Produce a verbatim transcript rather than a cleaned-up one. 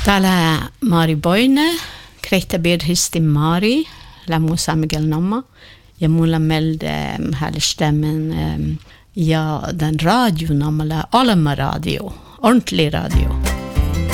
Tala Mari Boine, Kreta bir histi Mari, la Musa Miguel Namma. Jag mulla melde um, här stämmen um, ja den radio namala Alma radio, ordentlig radio.